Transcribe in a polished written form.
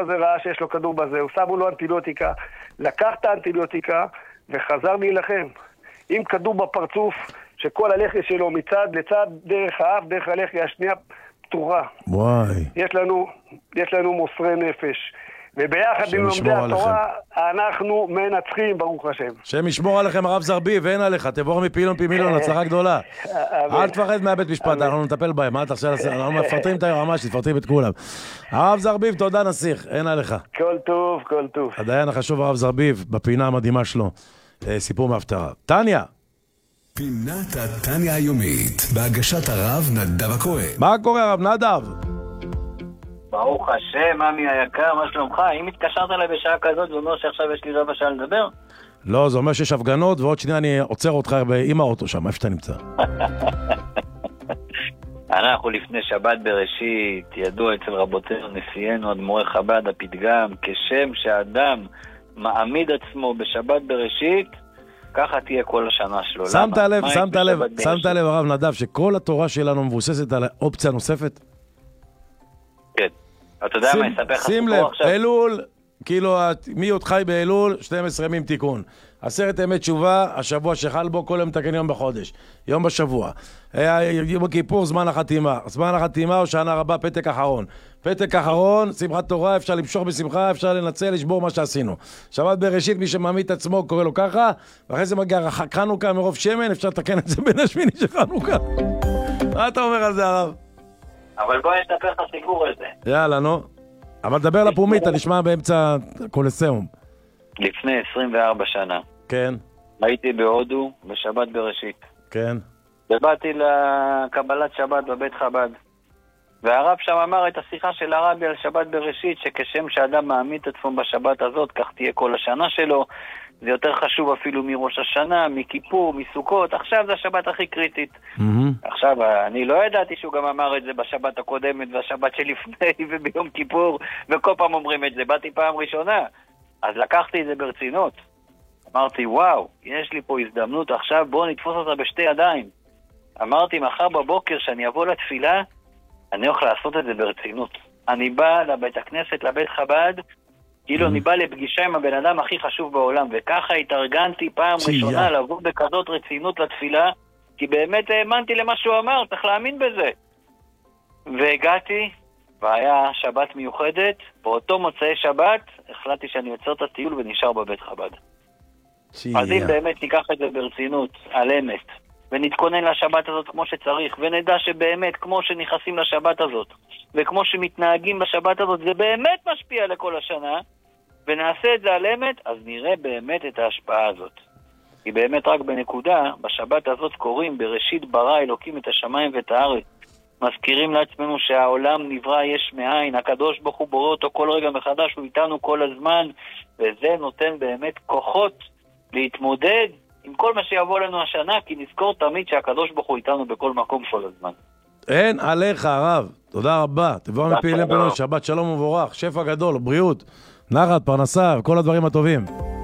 הזה ראה שיש לו כדור בזה, הוא שמו לו אנטיביוטיקה, לקח את האנטיביוטיקה וחזר להילחם. עם כדור בפרצוף, שכל הלחי שלו מצד לצד, דרך האף, דרך הלחי השנייה פתורה. וואי. יש לנו מוסרי נפש. וביחד עם לומדי התורה, אנחנו מנצחים, ברוך השם. שם ישמור עליכם, הרב זרביב, ואין עליך, תבוא מפילון פי מילון, הצלחה גדולה. אל תפחד מהבית משפט, אנחנו נטפל בהם, אנחנו מפרטים את היועמ"ש, תפרטים את כולם. הרב זרביב, תודה נסיך, אין עליך. כל טוב, כל טוב. הדיין החשוב הרב זרביב, בפינה המדהימה שלו, סיפור מהפטרה. טניה. פינת הטניה היומית, בהגשת הרב נדב הכהן. מה קורה הרב נדב? ברוך השם, עמי היקר, מה שלומך? אם התקשרת אליי בשעה כזאת, זה אומר שעכשיו יש לי רבע שעה לדבר? לא, זה אומר שיש הפגנות, ועוד שנייה אני עוצר אותך עם האוטו שם, איפה שאתה נמצא? אנחנו לפני שבת בראשית, ידוע אצל רבותינו נשיאנו, אדמו"רי חב"ד, הפתגם, כשם שאדם מעמיד עצמו בשבת בראשית, ככה תהיה כל השנה שלו. שמת לב הרב נדב, שכל התורה שלנו מבוססת על אופציה נוספת? כן. אתה יודע מה, יספר לך שים לב, אלול, כאילו מי עוד חי באלול, 12 ימים תיקון. 10 ימי תשובה, השבוע שחל בו, כל יום מתקן יום בחודש, יום בשבוע. יום הכיפור, זמן החתימה. זמן החתימה או שנה רבה, פתק אחרון. פתק אחרון, שמחת תורה, אפשר למשוך בשמחה, אפשר לנצל, לשבור מה שעשינו. שבת בראשית, מי שמעמיד את עצמו קורא לו ככה, ואחרי זה מגיע חנוכה מרוב שמן, אפשר לתקן את זה בין השמיני של חנוכה. מה אתה אומר על זה הרב? אבל בוא נספר לך סיפור על זה. יאללה, נו. אבל דבר לפומית, אתה נשמע באמצע קולוסיאום. לפני 24 שנה. כן. הייתי בהודו בשבת בראשית. כן. ובאתי לקבלת שבת בבית חב"ד. והרב שם אמר את השיחה של הרבי על שבת בראשית, שכשם שאדם מעמיד את עצמו בשבת הזאת, כך תהיה כל השנה שלו. זה יותר חשוב אפילו מראש השנה, מכיפור, מסוכות. עכשיו זה השבת הכי קריטית. עכשיו, אני לא ידעתי שהוא גם אמר את זה בשבת הקודמת והשבת שלפני וביום כיפור, וכל פעם אומרים את זה. באתי פעם ראשונה. אז לקחתי את זה ברצינות. אמרתי, וואו, יש לי פה הזדמנות עכשיו, בואו נתפוס אותה בשתי ידיים. אמרתי, מחר בבוקר שאני אבוא לתפילה, אני הולך לעשות את זה ברצינות. אני בא לבית הכנסת, לבית חב"ד, כאילו אני בא לפגישה עם הבן אדם הכי חשוב בעולם, וככה התארגנתי פעם ראשונה לבוא בכזאת רצינות לתפילה, כי באמת האמנתי למה שהוא אמר, צריך להאמין בזה. והגעתי, והיה שבת מיוחדת, באותו מוצאי שבת, החלטתי שאני יוצר את הטיול ונשאר בבית חב"ד. אז אם באמת ניקח את זה ברצינות, על אמת, ונתכונן לשבת הזאת כמו שצריך, ונדע שבאמת כמו שנכנסים לשבת הזאת, וכמו שמתנהגים בשבת הזאת, זה באמת משפיע לכל השנה, ונעשה את זה על אמת, אז נראה באמת את ההשפעה הזאת. כי באמת רק בנקודה, בשבת הזאת קוראים, בראשית ברא אלוקים את השמיים ואת הארץ. מזכירים לעצמנו שהעולם נברא יש מאין, הקדוש ברוך הוא בורא אותו כל רגע מחדש, הוא איתנו כל הזמן, וזה נותן באמת כוחות להתמודד עם כל מה שיבוא לנו השנה, כי נזכור תמיד שהקדוש ברוך הוא איתנו בכל מקום כל הזמן. אין עליך הרב, תודה רבה. תבוא מפעילים בנו, שבת שלום ובורך, שפע גדול, בריאות, נחת, פרנסה וכל הדברים הטובים.